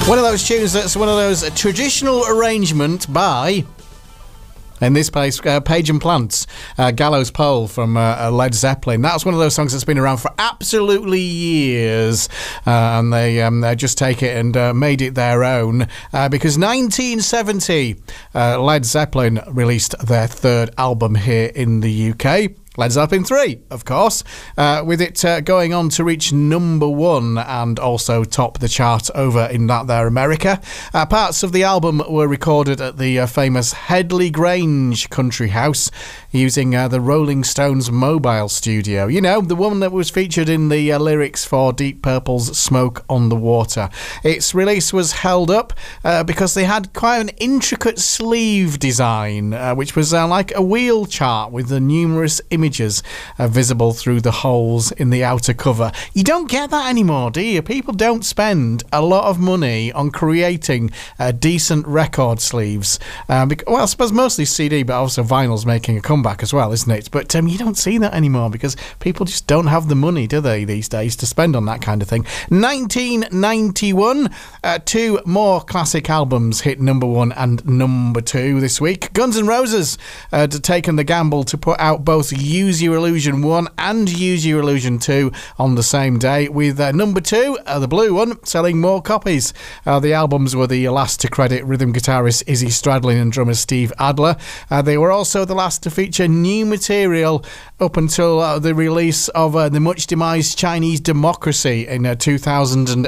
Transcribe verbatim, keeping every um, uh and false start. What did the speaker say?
One of those tunes that's one of those uh, traditional arrangement by, in this place, uh, Page and Plant's uh, Gallows Pole from uh, Led Zeppelin. That's one of those songs that's been around for absolutely years, uh, and they, um, they just take it and uh, made it their own, uh, because nineteen seventy, uh, Led Zeppelin released their third album here in the U K. Led Zeppelin three, of course, uh, with it uh, going on to reach number one and also top the chart over in that there America. Uh, parts of the album were recorded at the uh, famous Headley Grange Country House using uh, the Rolling Stones mobile studio. You know, the one that was featured in the uh, lyrics for Deep Purple's Smoke on the Water. Its release was held up uh, because they had quite an intricate sleeve design, uh, which was uh, like a wheel chart with the numerous images Images uh, visible through the holes in the outer cover. You don't get that anymore, do you? People don't spend a lot of money on creating uh, decent record sleeves. Uh, because, well, I suppose mostly C D, but also vinyl's making a comeback as well, isn't it? But um, you don't see that anymore because people just don't have the money, do they, these days, to spend on that kind of thing. nineteen ninety-one, uh, two more classic albums hit number one and number two this week. Guns N' Roses uh, had taken the gamble to put out both Use Your Illusion one and Use Your Illusion two on the same day, with uh, number two, uh, the blue one, selling more copies. Uh, the albums were the last to credit rhythm guitarist Izzy Stradlin and drummer Steve Adler. Uh, they were also the last to feature new material up until uh, the release of uh, the much demised Chinese Democracy in uh, two thousand